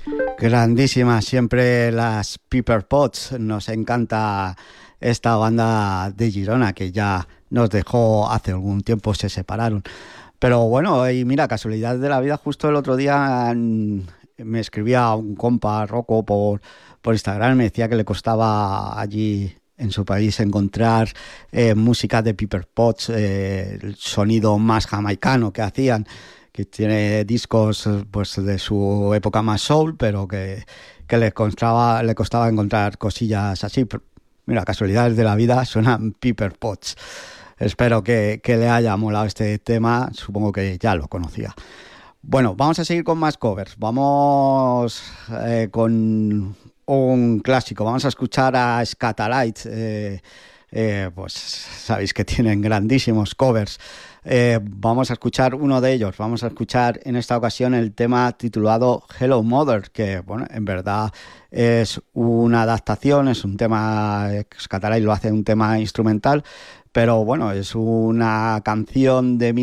Grandísimas, siempre las Pepper Potts. Nos encanta esta banda de Girona que ya nos dejó hace algún tiempo, se separaron. Pero bueno, y mira, casualidad de la vida, justo el otro día me escribía un compa, Rocco, por Instagram, me decía que le costaba allí en su país encontrar música de Pepper Potts, el sonido más jamaicano que hacían, que tiene discos pues de su época más soul, pero que le costaba encontrar cosillas así. Mira, casualidades de la vida, suenan Pepper Potts. Espero que le haya molado este tema, supongo que ya lo conocía. Bueno, vamos a seguir con más covers. Vamos con un clásico. Vamos a escuchar a Scatalites. Pues sabéis que tienen grandísimos covers. Vamos a escuchar uno de ellos. Vamos a escuchar en esta ocasión el tema titulado Hello Mother, que bueno, en verdad es una adaptación, es un tema, Scatalites lo hace un tema instrumental, pero bueno, es una canción de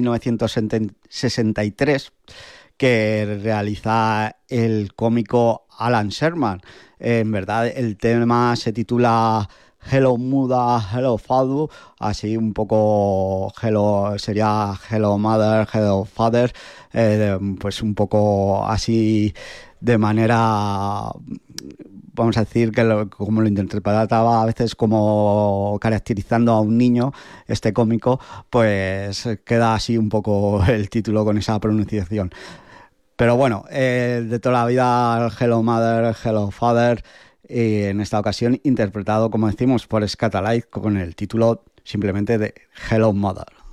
1963 que realiza el cómico Alan Sherman. En verdad el tema se titula Hello Mother, Hello Father, así un poco sería Hello Mother, Hello Father, pues un poco así de manera, vamos a decir que como lo interpretaba a veces como caracterizando a un niño, este cómico, pues queda así un poco el título con esa pronunciación. Pero bueno, de toda la vida, Hello Mother, Hello Father, y en esta ocasión interpretado, como decimos, por Scatalites con el título simplemente de Hello Mother.